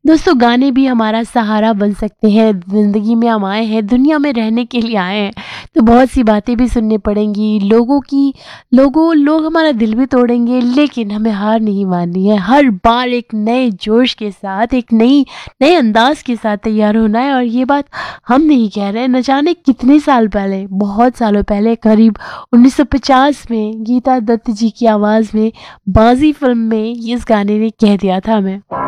दोस्तों गाने भी हमारा सहारा बन सकते हैं। ज़िंदगी में हम आए हैं, दुनिया में रहने के लिए आए हैं, तो बहुत सी बातें भी सुननी पड़ेंगी। लोग हमारा दिल भी तोड़ेंगे, लेकिन हमें हार नहीं माननी है। हर बार एक नए जोश के साथ, एक नए अंदाज़ के साथ तैयार होना है। और ये बात हम नहीं कह रहे हैं, न जाने कितने साल पहले, बहुत सालों पहले, करीब 1950 में गीता दत्त जी की आवाज़ में बाज़ी फ़िल्म में इस गाने ने कह दिया था हमें।